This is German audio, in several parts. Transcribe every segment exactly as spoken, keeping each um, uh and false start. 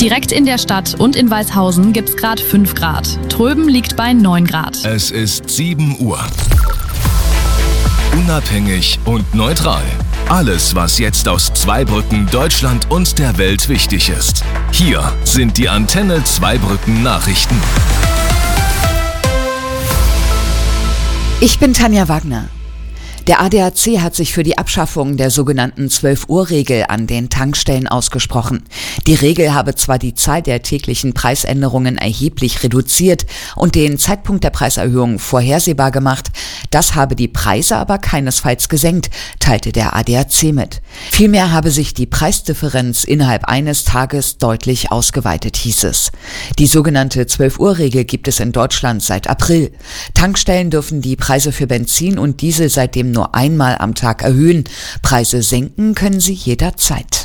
Direkt in der Stadt und in Weißhausen gibt's gerade fünf Grad. Tröben liegt bei neun Grad. Es ist sieben Uhr. Unabhängig und neutral. Alles, was jetzt aus Zweibrücken, Deutschland und der Welt wichtig ist. Hier sind die Antenne Zweibrücken Nachrichten. Ich bin Tanja Wagner. Der A D A C hat sich für die Abschaffung der sogenannten zwölf-Uhr-Regel an den Tankstellen ausgesprochen. Die Regel habe zwar die Zahl der täglichen Preisänderungen erheblich reduziert und den Zeitpunkt der Preiserhöhung vorhersehbar gemacht, das habe die Preise aber keinesfalls gesenkt, teilte der A D A C mit. Vielmehr habe sich die Preisdifferenz innerhalb eines Tages deutlich ausgeweitet, hieß es. Die sogenannte zwölf-Uhr-Regel gibt es in Deutschland seit April. Tankstellen dürfen die Preise für Benzin und Diesel seitdem nur einmal am Tag erhöhen. Preise senken können sie jederzeit.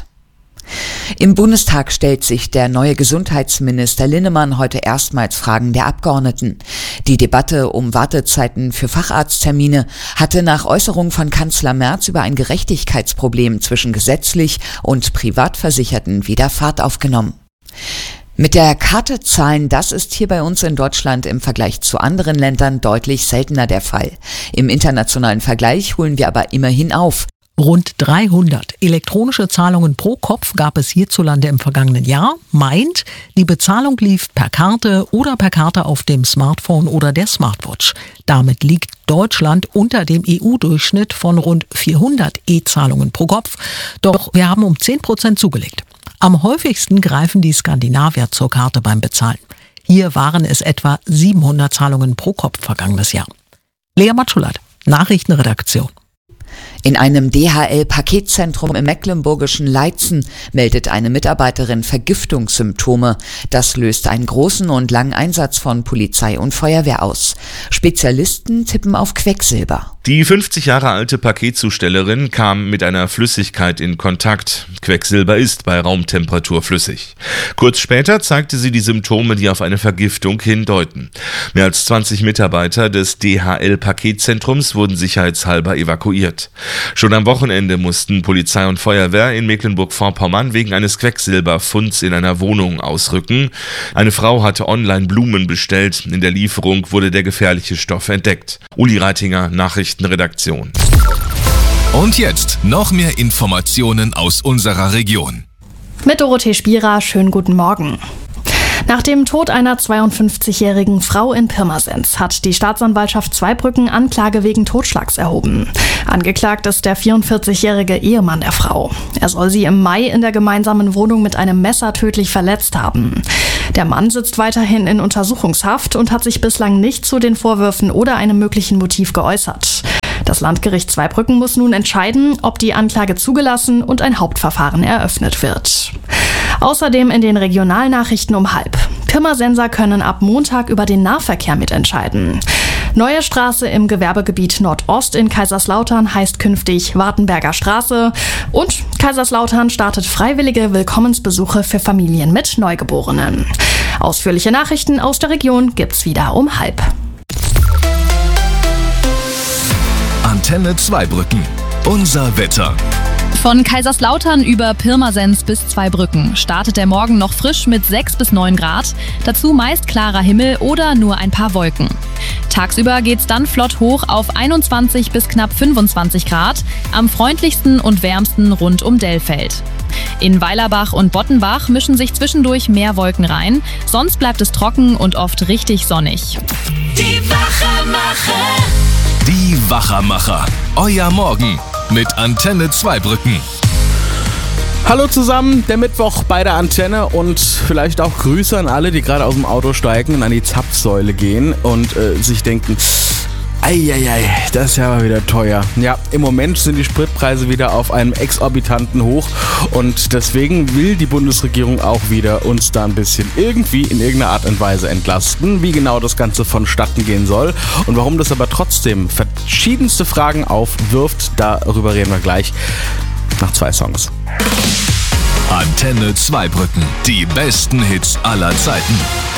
Im Bundestag stellt sich der neue Gesundheitsminister Linnemann heute erstmals Fragen der Abgeordneten. Die Debatte um Wartezeiten für Facharzttermine hatte nach Äußerung von Kanzler Merz über ein Gerechtigkeitsproblem zwischen gesetzlich und Privatversicherten wieder Fahrt aufgenommen. Mit der Karte zahlen, das ist hier bei uns in Deutschland im Vergleich zu anderen Ländern deutlich seltener der Fall. Im internationalen Vergleich holen wir aber immerhin auf. Rund dreihundert elektronische Zahlungen pro Kopf gab es hierzulande im vergangenen Jahr. Meint, die Bezahlung lief per Karte oder per Karte auf dem Smartphone oder der Smartwatch. Damit liegt Deutschland unter dem E U-Durchschnitt von rund vierhundert E-Zahlungen pro Kopf. Doch wir haben um zehn Prozent zugelegt. Am häufigsten greifen die Skandinavier zur Karte beim Bezahlen. Hier waren es etwa siebenhundert Zahlungen pro Kopf vergangenes Jahr. Lea Matschulat, Nachrichtenredaktion. In einem D H L-Paketzentrum im mecklenburgischen Leitzen meldet eine Mitarbeiterin Vergiftungssymptome. Das löst einen großen und langen Einsatz von Polizei und Feuerwehr aus. Spezialisten tippen auf Quecksilber. Die fünfzig Jahre alte Paketzustellerin kam mit einer Flüssigkeit in Kontakt. Quecksilber ist bei Raumtemperatur flüssig. Kurz später zeigte sie die Symptome, die auf eine Vergiftung hindeuten. Mehr als zwanzig Mitarbeiter des D H L-Paketzentrums wurden sicherheitshalber evakuiert. Schon am Wochenende mussten Polizei und Feuerwehr in Mecklenburg-Vorpommern wegen eines Quecksilberfunds in einer Wohnung ausrücken. Eine Frau hatte online Blumen bestellt. In der Lieferung wurde der gefährliche Stoff entdeckt. Uli Reitinger, Nachrichtenredaktion. Und jetzt noch mehr Informationen aus unserer Region. Mit Dorothee Spierer, schönen guten Morgen. Nach dem Tod einer zweiundfünfzigjährigen Frau in Pirmasens hat die Staatsanwaltschaft Zweibrücken Anklage wegen Totschlags erhoben. Angeklagt ist der vierundvierzigjährige Ehemann der Frau. Er soll sie im Mai in der gemeinsamen Wohnung mit einem Messer tödlich verletzt haben. Der Mann sitzt weiterhin in Untersuchungshaft und hat sich bislang nicht zu den Vorwürfen oder einem möglichen Motiv geäußert. Das Landgericht Zweibrücken muss nun entscheiden, ob die Anklage zugelassen und ein Hauptverfahren eröffnet wird. Außerdem in den Regionalnachrichten um halb. Pirmasenser können ab Montag über den Nahverkehr mitentscheiden. Neue Straße im Gewerbegebiet Nordost in Kaiserslautern heißt künftig Wartenberger Straße. Und Kaiserslautern startet freiwillige Willkommensbesuche für Familien mit Neugeborenen. Ausführliche Nachrichten aus der Region gibt's wieder um halb. Antenne Zweibrücken. Unser Wetter. Von Kaiserslautern über Pirmasens bis Zweibrücken startet der Morgen noch frisch mit sechs bis neun Grad. Dazu meist klarer Himmel oder nur ein paar Wolken. Tagsüber geht's dann flott hoch auf einundzwanzig bis knapp fünfundzwanzig Grad. Am freundlichsten und wärmsten rund um Dellfeld. In Weilerbach und Bottenbach mischen sich zwischendurch mehr Wolken rein. Sonst bleibt es trocken und oft richtig sonnig. Die Wachermacher. Die Wachermacher. Euer Morgen mit Antenne Zweibrücken. Hallo zusammen, der Mittwoch bei der Antenne und vielleicht auch Grüße an alle, die gerade aus dem Auto steigen und an die Zapfsäule gehen und äh, sich denken, eieiei, das ist ja mal wieder teuer. Ja, im Moment sind die Spritpreise wieder auf einem exorbitanten Hoch und deswegen will die Bundesregierung auch wieder uns da ein bisschen irgendwie in irgendeiner Art und Weise entlasten, wie genau das Ganze vonstatten gehen soll und warum das aber trotzdem verschiedenste Fragen aufwirft, darüber reden wir gleich nach zwei Songs. Antenne Zweibrücken, die besten Hits aller Zeiten.